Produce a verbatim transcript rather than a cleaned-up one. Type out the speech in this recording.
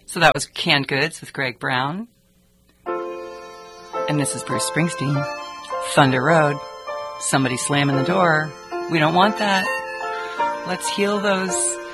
So that was Canned Goods with Greg Brown. And this is Bruce Springsteen. Thunder Road. Somebody slamming the door. We don't want that. Let's heal those